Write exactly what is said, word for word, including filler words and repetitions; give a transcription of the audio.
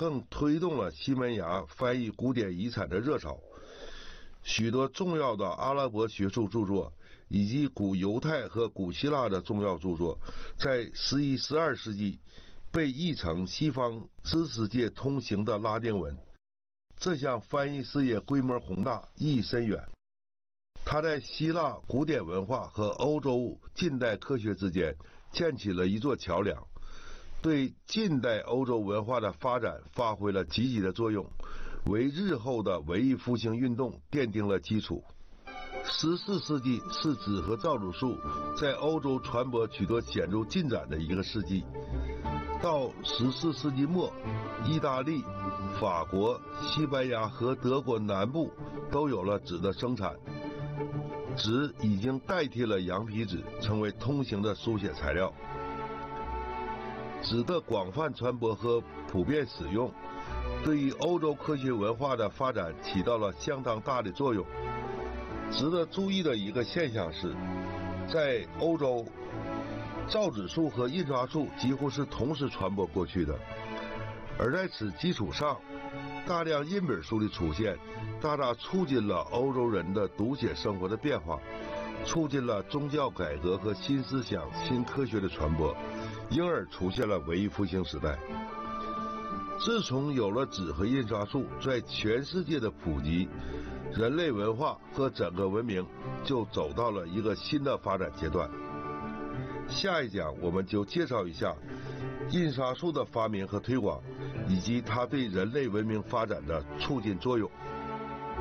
更推动了西班牙翻译古典遗产的热潮。许多重要的阿拉伯学术著作以及古犹太和古希腊的重要著作，在十一、十二世纪被译成西方知识界通行的拉丁文。这项翻译事业规模宏大，意义深远。它在希腊古典文化和欧洲近代科学之间建起了一座桥梁，对近代欧洲文化的发展发挥了积极的作用，为日后的文艺复兴运动奠定了基础。十四世纪是纸和造纸术在欧洲传播取得显著进展的一个世纪。到十四世纪末，意大利、法国、西班牙和德国南部都有了纸的生产，纸已经代替了羊皮纸，成为通行的书写材料。纸的广泛传播和普遍使用，对于欧洲科学文化的发展起到了相当大的作用。值得注意的一个现象是，在欧洲，造纸术和印刷术几乎是同时传播过去的，而在此基础上，大量印本书的出现，大大促进了欧洲人的读写生活的变化，促进了宗教改革和新思想、新科学的传播，因而出现了文艺复兴时代。自从有了纸和印刷术在全世界的普及，人类文化和整个文明就走到了一个新的发展阶段。下一讲我们就介绍一下印刷术的发明和推广，以及它对人类文明发展的促进作用。